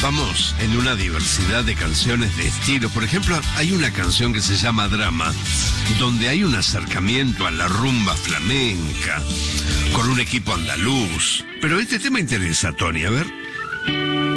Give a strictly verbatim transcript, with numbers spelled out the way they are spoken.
Vamos en una diversidad de canciones de estilos. Por ejemplo, hay una canción que se llama Drama, donde hay un acercamiento a la rumba flamenca, con un equipo andaluz. Pero este tema interesa, Tony, a ver.